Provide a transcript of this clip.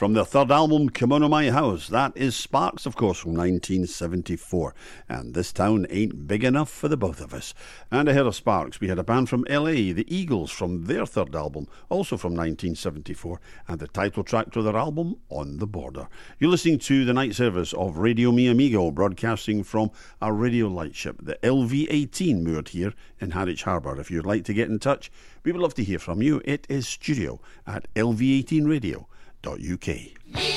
From their third album, Come On To My House, that is Sparks, of course, from 1974. And This Town Ain't Big Enough for the Both of Us. And ahead of Sparks, we had a band from LA, the Eagles, from their third album, also from 1974, and the title track to their album, On The Border. You're listening to the night service of Radio Mi Amigo, broadcasting from our radio lightship, the LV-18, moored here in Harwich Harbour. If you'd like to get in touch, we would love to hear from you. It is studio at lv18radio.uk.